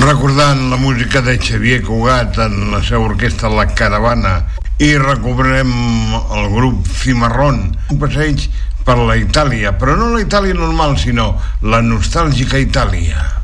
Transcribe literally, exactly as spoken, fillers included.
recordant la música de Xavier Cugat en la seva orquestra La Caravana, i recuperem el grup Cimarrón, un passeig per la Itàlia, però no la Itàlia normal, sinó la nostàlgica Itàlia.